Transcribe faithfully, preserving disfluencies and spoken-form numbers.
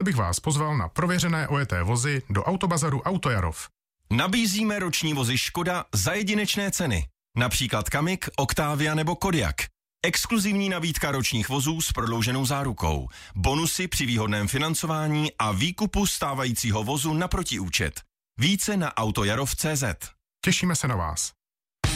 bych vás pozval na prověřené ojeté vozy do Autobazaru Autojarov. Nabízíme roční vozy Škoda za jedinečné ceny. Například Kamiq, Octavia nebo Kodiaq. Exkluzivní nabídka ročních vozů s prodlouženou zárukou. Bonusy při výhodném financování a výkupu stávajícího vozu na protiúčet. Více na autojarov tečka cé zet. Těšíme se na vás.